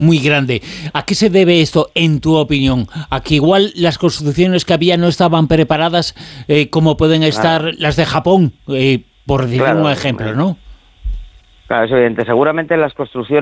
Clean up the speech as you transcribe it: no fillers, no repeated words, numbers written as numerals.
muy grande. ¿A qué se debe esto, en tu opinión? ¿A que igual las construcciones que había no estaban preparadas como pueden estar las de Japón? Por decir un ejemplo, ¿no? Claro, es evidente. Seguramente las construcciones